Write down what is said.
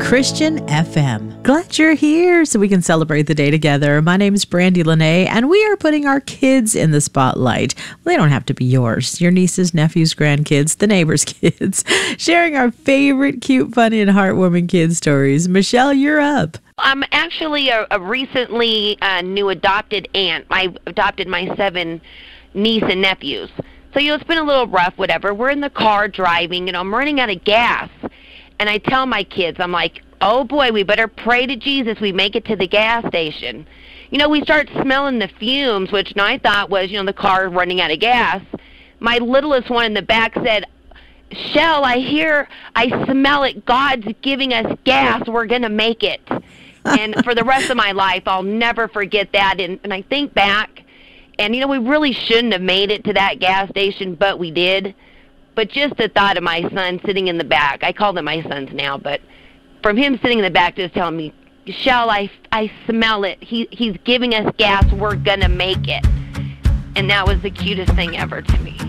Christian FM. Glad you're here so we can celebrate the day together. My name is Brandy Lene, and we are putting our kids in the spotlight. Well, they don't have to be yours. Your nieces, nephews, grandkids, the neighbors' kids. Sharing our favorite cute, funny, and heartwarming kid stories. Michelle, you're up. I'm actually a recently new adopted aunt. I adopted my 7 niece and nephews. So, it's been a little rough, whatever. We're in the car driving, and I'm running out of gas. And I tell my kids, I'm like, oh boy, we better pray to Jesus we make it to the gas station. We start smelling the fumes, which I thought was, the car running out of gas. My littlest one in the back said, Shell, I smell it. God's giving us gas. We're going to make it. And for the rest of my life, I'll never forget that. And I think back, and, we really shouldn't have made it to that gas station, but we did. But just the thought of my son sitting in the back, I call them my sons now, but from him sitting in the back just telling me, Shell, I smell it. He's giving us gas. We're going to make it. And that was the cutest thing ever to me.